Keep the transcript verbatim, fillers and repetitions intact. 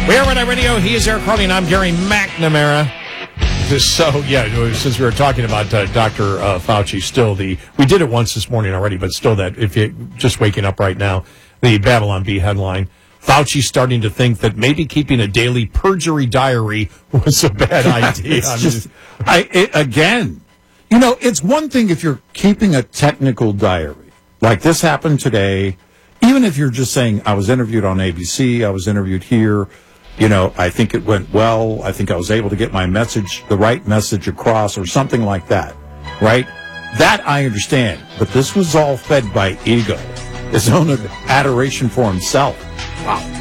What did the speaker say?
We are Red Eye Radio. He is Eric Carly, and I'm Gary McNamara. So, yeah, since we were talking about uh, Doctor Uh, Fauci, still the, we did it once this morning already, but still that, if you're just waking up right now, the Babylon Bee headline, Fauci starting to think that maybe keeping a daily perjury diary was a bad idea. It's just, I, it, again, you know, it's one thing if you're keeping a technical diary, like this happened today, even if you're just saying, I was interviewed on A B C, I was interviewed here, you know, I think it went well. I think I was able to get my message, the right message across or something like that, right? That I understand. But this was all fed by ego, his own adoration for himself. Wow.